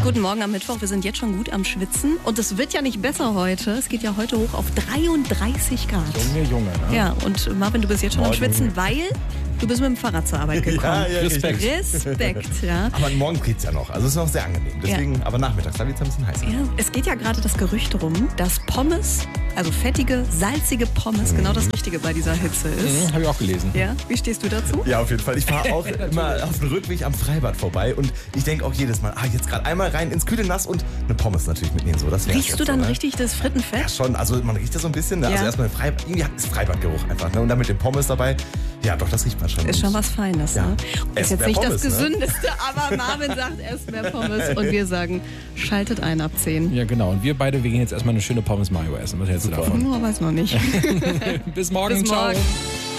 Guten Morgen am Mittwoch. Wir sind jetzt schon gut am Schwitzen. Und es wird ja nicht besser heute. Es geht ja heute hoch auf 33 Grad. Junge, ne? Ja, und Marvin, du bist jetzt schon am Schwitzen, weil du bist mit dem Fahrrad zur Arbeit gekommen. Ja, Respekt. Respekt, ja. Aber morgen geht's ja noch. Also es ist noch sehr angenehm. Deswegen, aber nachmittags, da wird's ein bisschen heißer. Ja, es geht ja gerade das Gerücht rum, dass Pommes, also fettige, salzige Pommes, genau das Richtige bei dieser Hitze ist. Habe ich auch gelesen. Ja, wie stehst du dazu? Ja, auf jeden Fall. Ich fahre auch immer auf dem Rückweg am Freibad vorbei und ich denke auch jedes Mal, jetzt gerade einmal rein ins kühle Nass und eine Pommes natürlich mitnehmen. So, das Riechst du dann so, ne? richtig das Frittenfett? Ja, schon. Also man riecht das so ein bisschen. Ne? Ja. Also erstmal irgendwie ist Freibadgeruch einfach. Ne? Und dann mit den Pommes dabei. Ja, doch, das riecht man schon. Ist schon was Feines, Ja. ne? Esst Ist jetzt mehr nicht Pommes, das Gesündeste, aber Marvin sagt, esst mehr Pommes und wir sagen, schaltet ein ab 10. Ja, genau. Und wir beide, wir gehen jetzt erstmal eine schöne Pommes Mayo essen. Was hältst du davon? Oh, weiß noch nicht. Bis morgen. Bis Ciao. morgen.